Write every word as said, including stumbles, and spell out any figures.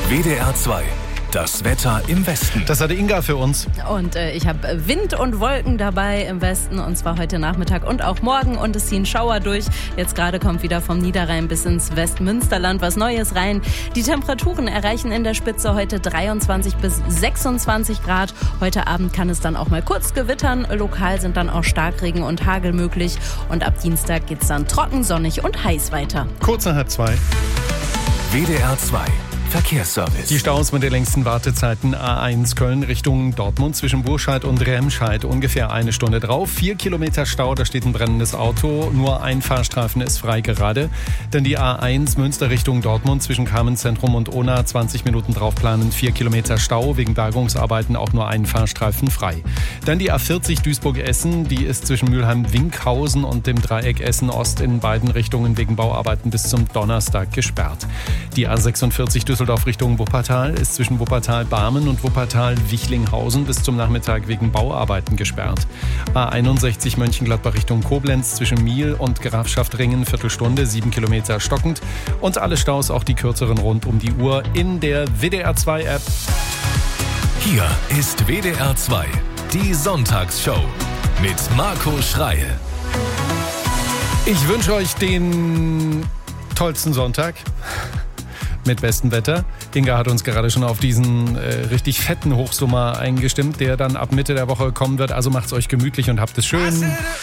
W D R zwei. Das Wetter im Westen. Das hatte Inga für uns. Und äh, ich habe Wind und Wolken dabei im Westen, und zwar heute Nachmittag und auch morgen, und es ziehen Schauer durch. Jetzt gerade kommt wieder vom Niederrhein bis ins Westmünsterland was Neues rein. Die Temperaturen erreichen in der Spitze heute dreiundzwanzig bis sechsundzwanzig Grad. Heute Abend kann es dann auch mal kurz gewittern. Lokal sind dann auch Starkregen und Hagel möglich. Und ab Dienstag geht es dann trocken, sonnig und heiß weiter. Kurz nach halb zwei. W D R zwei. Verkehrsservice. Die Staus mit den längsten Wartezeiten: A eins Köln Richtung Dortmund zwischen Burscheid und Remscheid ungefähr eine Stunde drauf. Vier Kilometer Stau, da steht ein brennendes Auto. Nur ein Fahrstreifen ist frei gerade. Dann die A eins Münster Richtung Dortmund zwischen Carmenzentrum und Ona zwanzig Minuten drauf planen. Vier Kilometer Stau, wegen Bergungsarbeiten auch nur ein Fahrstreifen frei. Dann die A vierzig Duisburg-Essen, die ist zwischen Mülheim-Winkhausen und dem Dreieck Essen-Ost in beiden Richtungen wegen Bauarbeiten bis zum Donnerstag gesperrt. Die A sechsundvierzig Düsseldorf Richtung Wuppertal ist zwischen Wuppertal-Barmen und Wuppertal-Wichlinghausen bis zum Nachmittag wegen Bauarbeiten gesperrt. A einundsechzig Mönchengladbach Richtung Koblenz zwischen Miel und Grafschaft-Ringen Viertelstunde, sieben Kilometer stockend. Und alle Staus, auch die kürzeren, rund um die Uhr in der W D R zwei App. Hier ist W D R zwei, die Sonntagsshow mit Marco Schreie. Ich wünsche euch den tollsten Sonntag mit bestem Wetter. Inga hat uns gerade schon auf diesen äh, richtig fetten Hochsommer eingestimmt, der dann ab Mitte der Woche kommen wird. Also macht's euch gemütlich und habt es schön.